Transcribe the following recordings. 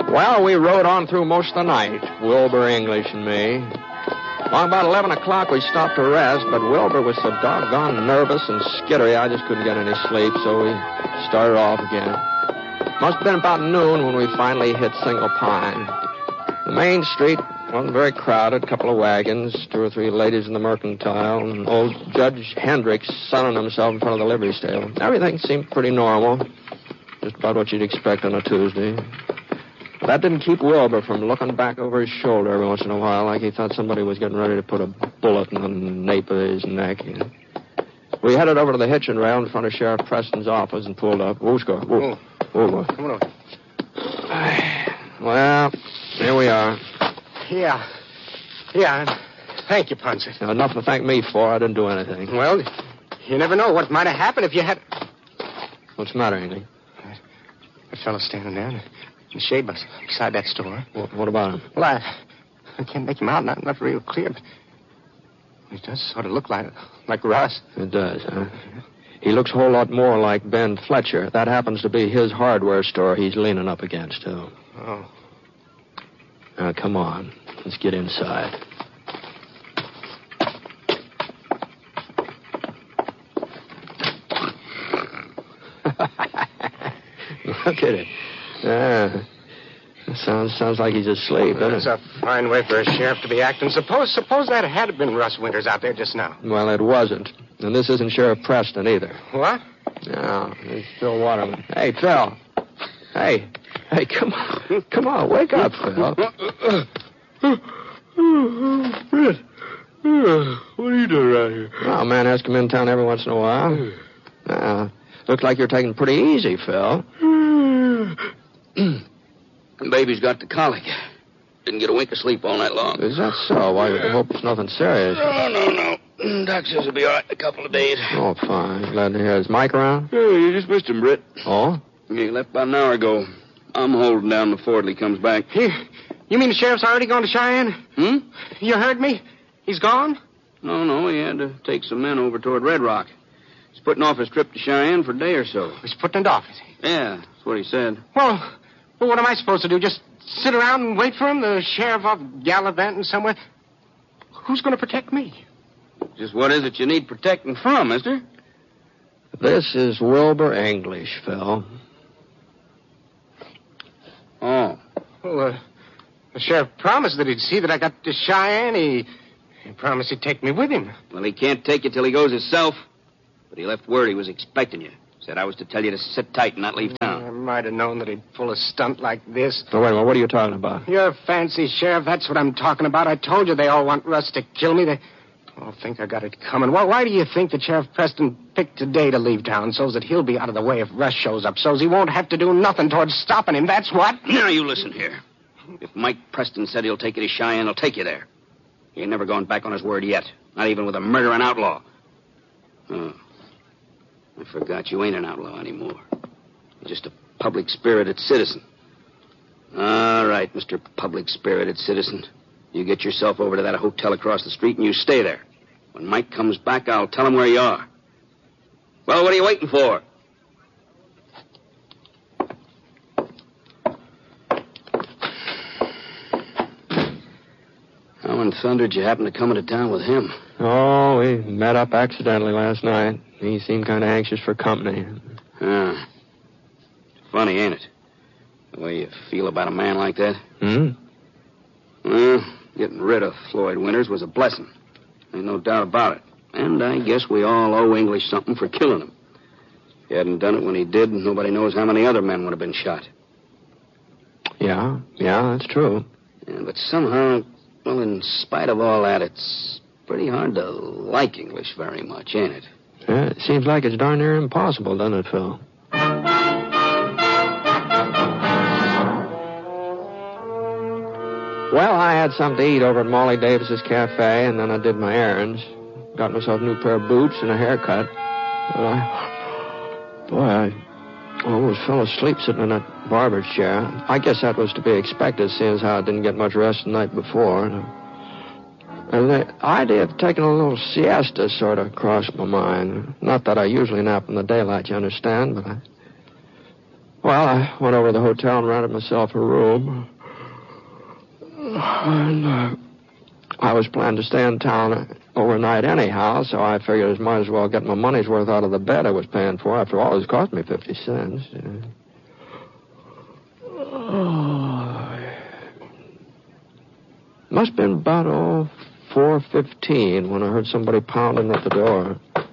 Well, we rode on through most of the night, Wilbur, English, and me. Along about 11 o'clock, we stopped to rest, but Wilbur was so doggone nervous and skittery, I just couldn't get any sleep, so we started off again. Must have been about noon when we finally hit Single Pine. The main street wasn't very crowded, a couple of wagons, 2 or 3 ladies in the mercantile, and old Judge Hendricks sunning himself in front of the livery stable. Everything seemed pretty normal, just about what you'd expect on a Tuesday. That didn't keep Wilbur from looking back over his shoulder every once in a while like he thought somebody was getting ready to put a bullet in the nape of his neck. We headed over to the hitching rail in front of Sheriff Preston's office and pulled up. Wooska. Whoa. Come on. Well, here we are. Yeah. Thank you, Ponset. Now, enough to thank me for. I didn't do anything. Well, you never know what might have happened if you had... What's the matter, Andy? That fellow standing there in the shade beside that store. What about him? Well, I can't make him out, not real clear, but he does sort of look like Russ. It does, huh? He looks a whole lot more like Ben Fletcher. That happens to be his hardware store he's leaning up against, too. Oh. Now, come on. Let's get inside. Look at it. Sounds like he's asleep, doesn't it? It's a fine way for a sheriff to be acting. Suppose that had been Russ Winters out there just now. Well, it wasn't. And this isn't Sheriff Preston either. What? No, it's Phil Waterman. Hey, Phil. Hey, come on. Come on, wake up, Phil. Fred, what are you doing around here? Well, a man has to come in town every once in a while. Looks like you're taking it pretty easy, Phil. Baby's got the colic. Didn't get a wink of sleep all night long. Is that so? Well, I hope it's nothing serious. No. Doc says he'll be all right in a couple of days. Oh, fine. Glad to hear. Is Mike around? Yeah, you just missed him, Britt. Oh? Yeah, he left about an hour ago. I'm holding down the fort till he comes back. You mean the sheriff's already gone to Cheyenne? You heard me? He's gone? No, he had to take some men over toward Red Rock. He's putting off his trip to Cheyenne for a day or so. He's putting it off, is he? Yeah, that's what he said. Well, what am I supposed to do? Just sit around and wait for him? The sheriff off gallivanting somewhere? Who's going to protect me? Just what is it you need protecting from, mister? This is Wilbur English, Phil. Oh. Well, the sheriff promised that he'd see that I got to Cheyenne. He promised he'd take me with him. Well, he can't take you till he goes himself. But he left word he was expecting you. Said I was to tell you to sit tight and not leave town. I might have known that he'd pull a stunt like this. Oh, wait a minute. What are you talking about? You're a fancy sheriff. That's what I'm talking about. I told you they all want Russ to kill me. They all think I got it coming. Well, why do you think that Sheriff Preston picked today to leave town so's that he'll be out of the way if Russ shows up, so's he won't have to do nothing towards stopping him? That's what? Now, you listen here. If Mike Preston said he'll take you to Cheyenne, he'll take you there. He ain't never gone back on his word yet. Not even with a murdering outlaw. Oh. I forgot you ain't an outlaw anymore. You're just a public-spirited citizen. All right, Mr. Public-spirited citizen. You get yourself over to that hotel across the street and you stay there. When Mike comes back, I'll tell him where you are. Well, what are you waiting for? How in thunder did you happen to come into town with him? Oh, we met up accidentally last night. He seemed kind of anxious for company. Funny, ain't it? The way you feel about a man like that? Hmm? Well, getting rid of Floyd Winters was a blessing. Ain't no doubt about it. And I guess we all owe English something for killing him. If he hadn't done it when he did, nobody knows how many other men would have been shot. Yeah, that's true. Yeah, but somehow, well, in spite of all that, it's pretty hard to like English very much, ain't it? Yeah, it seems like it's darn near impossible, doesn't it, Phil? Well, I had something to eat over at Molly Davis's cafe, and then I did my errands. Got myself a new pair of boots and a haircut. And I almost fell asleep sitting in that barber's chair. I guess that was to be expected, seeing as how I didn't get much rest the night before. And the idea of taking a little siesta sort of crossed my mind. Not that I usually nap in the daylight, you understand, but Well, I went over to the hotel and rented myself a room. And I was planning to stay in town overnight anyhow, so I figured I might as well get my money's worth out of the bed I was paying for. After all, it cost me 50 cents. Must have been about 4:15 when I heard somebody pounding at the door.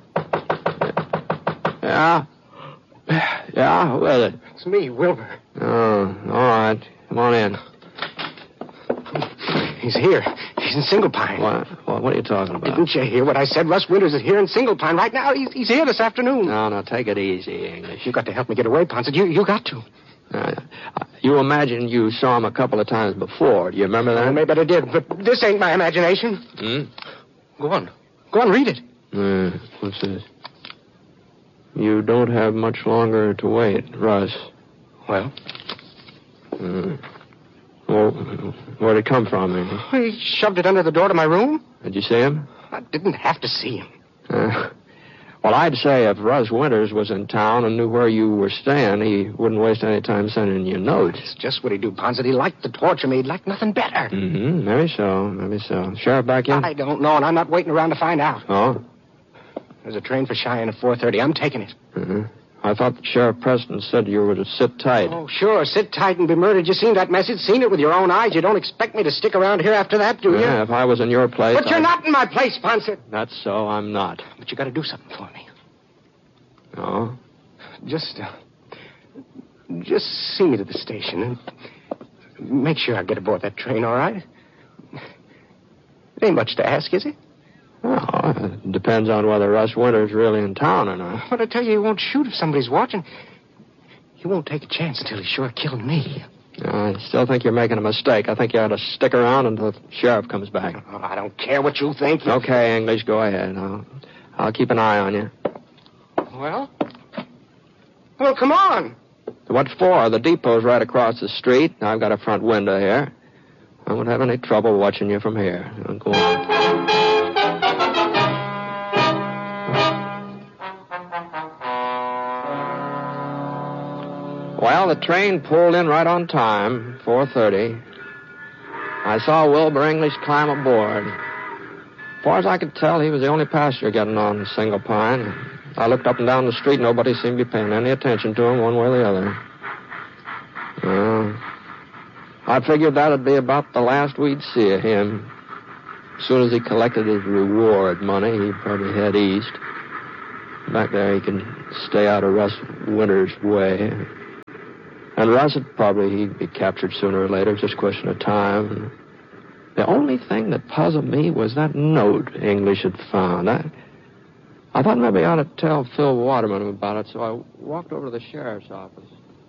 Yeah? Yeah, who is it? It's me, Wilbur. Oh, all right. Come on in. He's here. He's in Single Pine. What are you talking about? Didn't you hear what I said? Russ Winters is here in Single Pine right now. He's here this afternoon. No, take it easy, English. You got to help me get away, Ponce. You got to. You imagine you saw him a couple of times before. Do you remember that? Well, maybe I did, but this ain't my imagination. Go on, read it. What's this? You don't have much longer to wait, Russ. Well? Well, where'd it come from, English? He shoved it under the door to my room. Did you see him? I didn't have to see him. Well, I'd say if Russ Winters was in town and knew where you were staying, he wouldn't waste any time sending you notes. It's just what he'd do, Ponce. He liked to torture me. He'd like nothing better. Maybe so. Sheriff back in? I don't know, and I'm not waiting around to find out. Oh? There's a train for Cheyenne at 4:30. I'm taking it. I thought Sheriff Preston said you were to sit tight. Oh, sure. Sit tight and be murdered. You seen that message? Seen it with your own eyes? You don't expect me to stick around here after that, do you? Yeah, if I was in your place... But you're not in my place, Ponce. That's so. I'm not. But you got to do something for me. Oh? Just see me to the station and make sure I get aboard that train, all right? It ain't much to ask, is it? Well, it depends on whether Russ Winter's really in town or not. But I tell you, he won't shoot if somebody's watching. He won't take a chance until he's sure killed me. I still think you're making a mistake. I think you ought to stick around until the sheriff comes back. Oh, I don't care what you think. Okay, English, go ahead. I'll keep an eye on you. Well, come on. What for? The depot's right across the street. I've got a front window here. I won't have any trouble watching you from here. Go on. Well, the train pulled in right on time, 4:30. I saw Wilbur English climb aboard. As far as I could tell, he was the only passenger getting on Single Pine. I looked up and down the street. Nobody seemed to be paying any attention to him one way or the other. I figured that'd be about the last we'd see of him. As soon as he collected his reward money, he'd probably head east. Back there, he could stay out of Russ Winters' way. And Russ he'd be captured sooner or later. It's just a question of time. The only thing that puzzled me was that note English had found. I thought maybe I ought to tell Phil Waterman about it, so I walked over to the sheriff's office.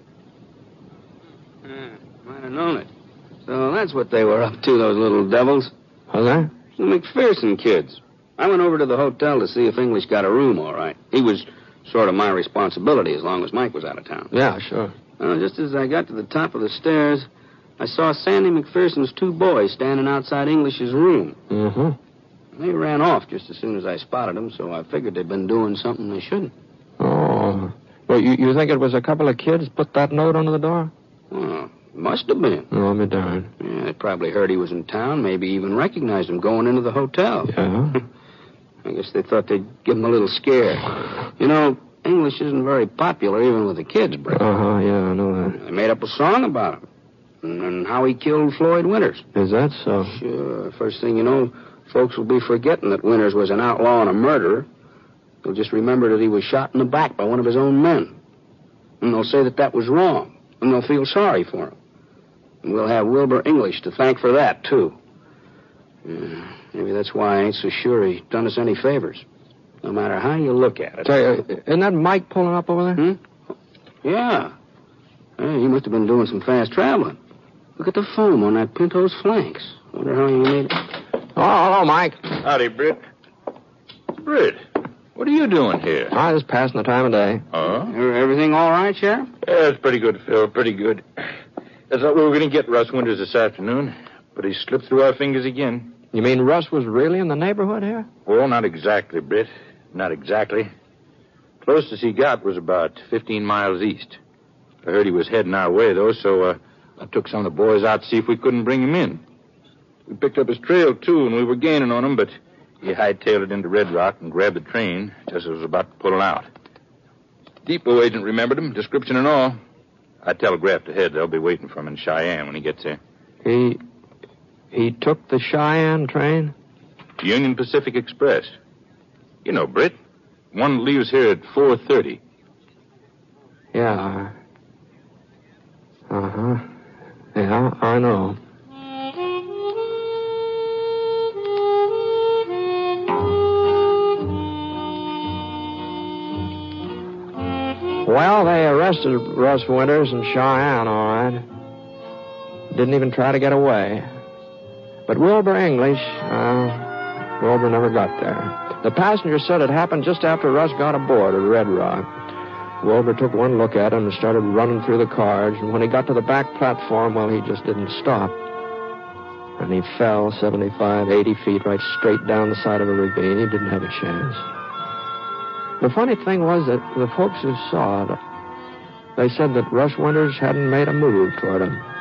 Might have known it. So that's what they were up to, those little devils. Was that? The McPherson kids. I went over to the hotel to see if English got a room all right. He was sort of my responsibility as long as Mike was out of town. Yeah, sure. Well, just as I got to the top of the stairs, I saw Sandy McPherson's two boys standing outside English's room. They ran off just as soon as I spotted them, so I figured they'd been doing something they shouldn't. Oh. Well, you think it was a couple of kids put that note under the door? Well, must have been. Oh, I'll be darned. Yeah, they probably heard he was in town, maybe even recognized him going into the hotel. Yeah? I guess they thought they'd give him a little scare. You know, English isn't very popular even with the kids, Brett. Yeah, I know that. They made up a song about him and how he killed Floyd Winters. Is that so? Sure. First thing you know, folks will be forgetting that Winters was an outlaw and a murderer. They'll just remember that he was shot in the back by one of his own men. And they'll say that was wrong. And they'll feel sorry for him. And we'll have Wilbur English to thank for that, too. Yeah, maybe that's why I ain't so sure he done us any favors. No matter how you look at it. Say, isn't that Mike pulling up over there? Yeah. Hey, he must have been doing some fast traveling. Look at the foam on that Pinto's flanks. Wonder how he made it. Oh, hello, Mike. Howdy, Britt. Britt, what are you doing here? I was passing the time of day. Oh? Everything all right, Sheriff? Yeah, it's pretty good, Phil. Pretty good. I thought we were going to get Russ Winters this afternoon, but he slipped through our fingers again. You mean Russ was really in the neighborhood here? Well, not exactly, Britt. Not exactly. Closest he got was about 15 miles east. I heard he was heading our way, though, so I took some of the boys out to see if we couldn't bring him in. We picked up his trail, too, and we were gaining on him, but he hightailed it into Red Rock and grabbed the train just as it was about to pull it out. Depot agent remembered him, description and all. I telegraphed ahead. They'll be waiting for him in Cheyenne when he gets there. He took the Cheyenne train? Union Pacific Express. You know, Britt. One leaves here at 4:30. Yeah. Uh-huh. Yeah, I know. Well, they arrested Russ Winters in Cheyenne, all right. Didn't even try to get away. But Wilbur English, Wilbur never got there. The passenger said it happened just after Russ got aboard at Red Rock. Wilbur took one look at him and started running through the cars, and when he got to the back platform, well, he just didn't stop. And he fell 75, 80 feet right straight down the side of a ravine. He didn't have a chance. The funny thing was that the folks who saw it, they said that Russ Winters hadn't made a move toward him.